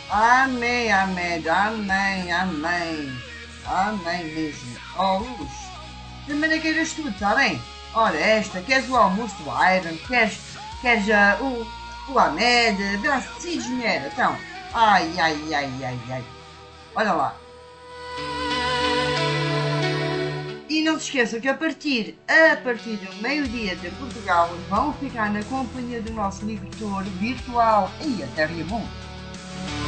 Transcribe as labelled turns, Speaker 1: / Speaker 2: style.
Speaker 1: Amém, amém, amém, amém. Amém mesmo. Oh, Luz, de maneira que eras tu, está bem? Ora, esta, queres o almoço do Iron? Queres o Ahmed? Vê lá se decides, mulher. Então, ai, ai, ai, ai, ai. Olha lá. E não se esqueçam que a partir do meio-dia de Portugal, vão ficar na companhia do nosso leitor virtual. E até é bom.